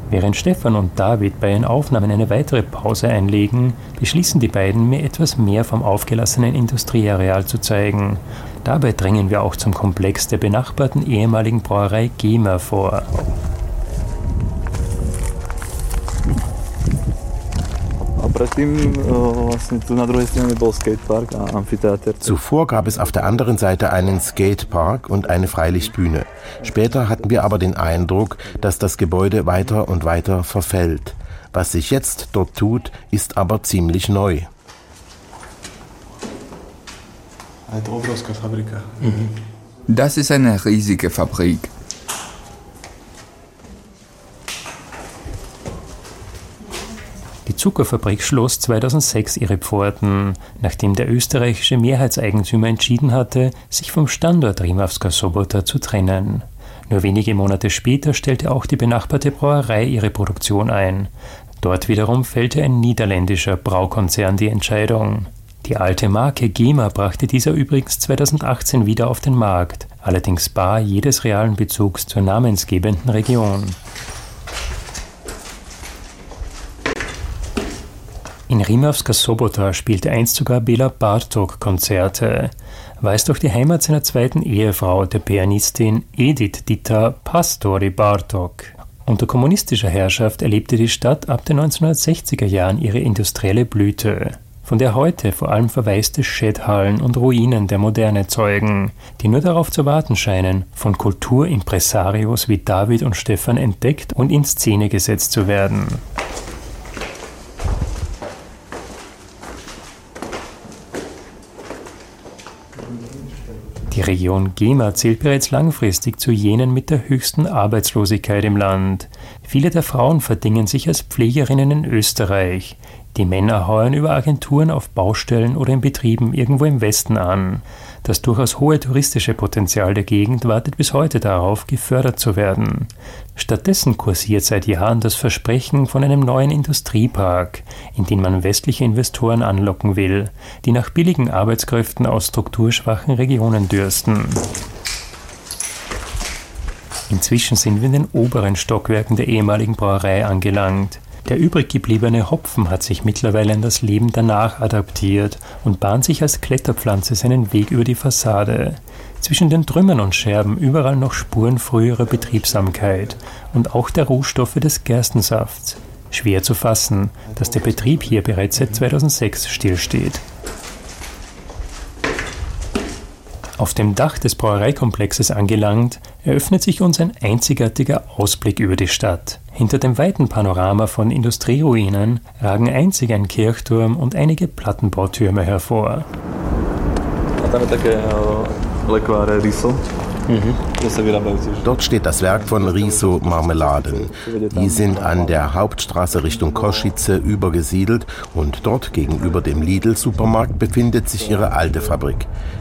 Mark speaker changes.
Speaker 1: Während Stefan und David bei ihren Aufnahmen eine weitere Pause einlegen, beschließen die beiden, mir etwas mehr vom aufgelassenen Industrieareal zu zeigen. Dabei dringen wir auch zum Komplex der benachbarten ehemaligen Brauerei GEMA vor.
Speaker 2: Zuvor gab es auf der anderen Seite einen Skatepark und eine Freilichtbühne. Später hatten wir aber den Eindruck, dass das Gebäude weiter und weiter verfällt. Was sich jetzt dort tut, ist aber ziemlich neu.
Speaker 3: Das ist eine riesige Fabrik.
Speaker 1: Die Zuckerfabrik schloss 2006 ihre Pforten, nachdem der österreichische Mehrheitseigentümer entschieden hatte, sich vom Standort Rimavská Sobota zu trennen. Nur wenige Monate später stellte auch die benachbarte Brauerei ihre Produktion ein. Dort wiederum fällte ein niederländischer Braukonzern die Entscheidung. Die alte Marke GEMA brachte dieser übrigens 2018 wieder auf den Markt, allerdings bar jedes realen Bezugs zur namensgebenden Region. In Rimavská Sobota spielte einst sogar Béla Bartók Konzerte. War es doch die Heimat seiner zweiten Ehefrau, der Pianistin Edith Dita Pastori Bartók. Unter kommunistischer Herrschaft erlebte die Stadt ab den 1960er Jahren ihre industrielle Blüte, von der heute vor allem verwaiste Schädhallen und Ruinen der Moderne zeugen, die nur darauf zu warten scheinen, von Kulturimpresarios wie David und Stefan entdeckt und in Szene gesetzt zu werden. Die Region GEMA zählt bereits langfristig zu jenen mit der höchsten Arbeitslosigkeit im Land. Viele der Frauen verdingen sich als Pflegerinnen in Österreich. Die Männer heuern über Agenturen auf Baustellen oder in Betrieben irgendwo im Westen an. Das durchaus hohe touristische Potenzial der Gegend wartet bis heute darauf, gefördert zu werden. Stattdessen kursiert seit Jahren das Versprechen von einem neuen Industriepark, in den man westliche Investoren anlocken will, die nach billigen Arbeitskräften aus strukturschwachen Regionen dürsten. Inzwischen sind wir in den oberen Stockwerken der ehemaligen Brauerei angelangt. Der übrig gebliebene Hopfen hat sich mittlerweile an das Leben danach adaptiert und bahnt sich als Kletterpflanze seinen Weg über die Fassade. Zwischen den Trümmern und Scherben überall noch Spuren früherer Betriebsamkeit und auch der Rohstoffe des Gerstensafts. Schwer zu fassen, dass der Betrieb hier bereits seit 2006 stillsteht. Auf dem Dach des Brauereikomplexes angelangt, eröffnet sich uns ein einzigartiger Ausblick über die Stadt. Hinter dem weiten Panorama von Industrieruinen ragen einzig ein Kirchturm und einige Plattenbautürme hervor.
Speaker 2: Dort steht das Werk von Riso Marmeladen. Die sind an der Hauptstraße Richtung Košice übergesiedelt und dort gegenüber dem Lidl-Supermarkt befindet sich ihre alte Fabrik.